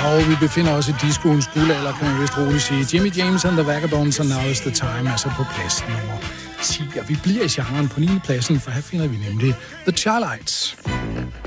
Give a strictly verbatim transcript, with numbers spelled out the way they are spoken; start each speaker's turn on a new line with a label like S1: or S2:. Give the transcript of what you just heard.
S1: Og vi befinder os i discoens guldalder, kan man vist roligt sige. Jimmy James and the Vagabonds and Now is the Time, altså på plads nummer ti. Og vi bliver i genren på niende pladsen, for her finder vi nemlig The Charlites.